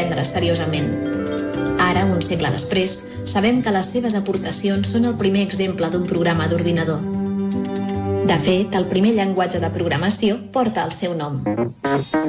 prendre seriosament. Ara, un segle després, sabem que les seves aportacions són el primer exemple d'un programa d'ordinador. De fet, el primer llenguatge de programació porta el seu nom.